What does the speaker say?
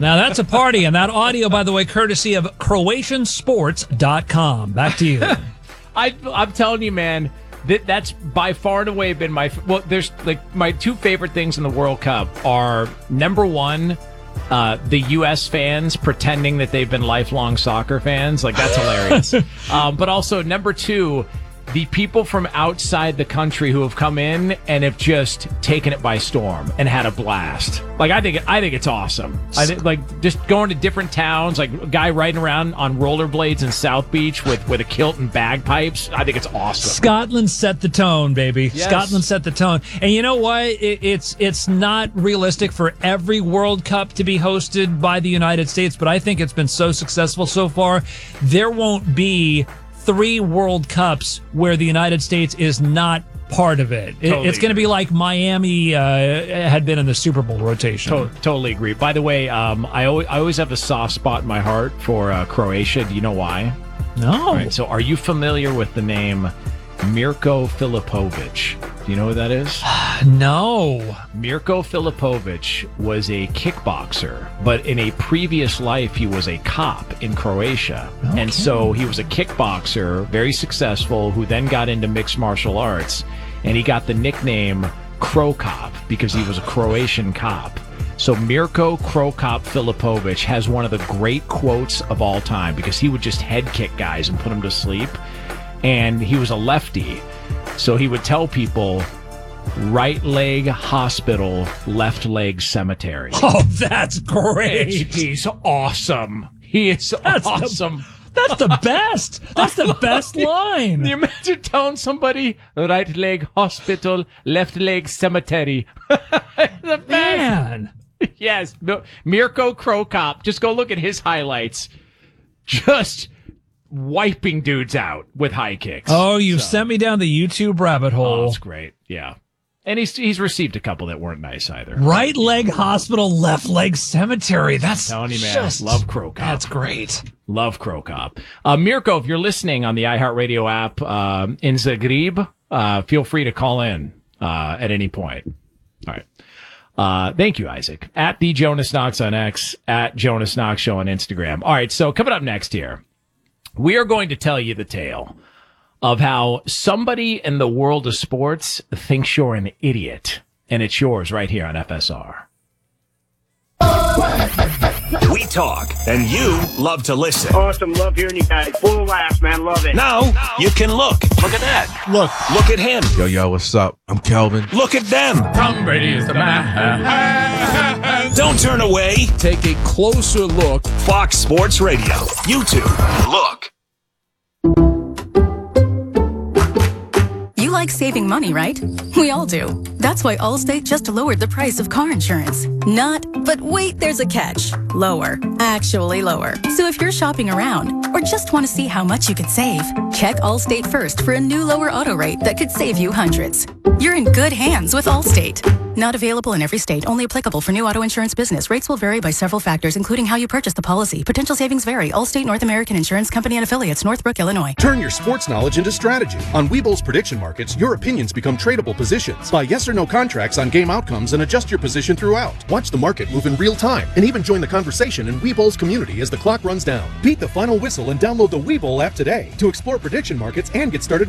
Now that's a party, and that audio, by the way, courtesy of CroatianSports.com. Back to you. I'm telling you, man, that's by far and away been there's like my two favorite things in the World Cup are, number one, the U.S. fans pretending that they've been lifelong soccer fans. Like, that's hilarious. But also, number two, the people from outside the country who have come in and have just taken it by storm and had a blast. Like, I think it's awesome. I think, like, just going to different towns, like a guy riding around on rollerblades in South Beach with a kilt and bagpipes. I think it's awesome. Scotland set the tone, baby. Yes. Scotland set the tone. And you know what? It's not realistic for every World Cup to be hosted by the United States, but I think it's been so successful so far. There won't be 3 World Cups where the United States is not part of it. It's going to be like Miami had been in the Super Bowl rotation. Totally agree. By the way, I always have a soft spot in my heart for Croatia. Do you know why? No. All right, so are you familiar with the name Mirko Filipovic? Do you know who that is? No. Mirko Filipovic was a kickboxer, but in a previous life, he was a cop in Croatia. Okay. And so he was a kickboxer, very successful, who then got into mixed martial arts. And he got the nickname Crow Cop because he was a Croatian cop. So Mirko Crow Cop Filipovic has one of the great quotes of all time because he would just head kick guys and put them to sleep. And he was a lefty. So he would tell people, right leg hospital, left leg cemetery. Oh, that's great. He's awesome. He is awesome. That's the best. That's the best line. Can you imagine telling somebody, right leg hospital, left leg cemetery? The best. Man. Yes. Mirko Crow Cop. Just go look at his highlights. Just wiping dudes out with high kicks. Oh, you've sent me down the YouTube rabbit hole. Oh, that's great. Yeah. And he's received a couple that weren't nice either. Right leg hospital, left leg cemetery. That's Tony, man. Love Crow Cop. That's great. Love Crow Cop. Mirko, if you're listening on the iHeartRadio app in Zagreb, feel free to call in at any point. All right. Thank you, Isaac. At the Jonas Knox on X, at Jonas Knox Show on Instagram. All right, so coming up next here, we are going to tell you the tale of how somebody in the world of sports thinks you're an idiot, and it's yours right here on FSR. We talk, and you love to listen. Awesome. Love hearing you guys. Full of laughs, man. Love it. Now, you can look. Look at that. Look at him. Yo, what's up? I'm Kelvin. Look at them. Tom Brady is the man. Don't turn away. Take a closer look. Fox Sports Radio. YouTube. Look. You like saving money, right? We all do. That's why Allstate just lowered the price of car insurance. But wait, there's a catch. Lower. Actually lower. So if you're shopping around or just want to see how much you could save, check Allstate first for a new lower auto rate that could save you hundreds. You're in good hands with Allstate. Not available in every state. Only applicable for new auto insurance business. Rates will vary by several factors, including how you purchase the policy. Potential savings vary. Allstate North American Insurance Company and Affiliates, Northbrook, Illinois. Turn your sports knowledge into strategy. On Webull's prediction markets, your opinions become tradable positions. Buy yes or no contracts on game outcomes and adjust your position throughout. Watch the market move in real time and even join the conversation in Webull's community as the clock runs down. Beat the final whistle and download the Webull app today to explore prediction markets and get started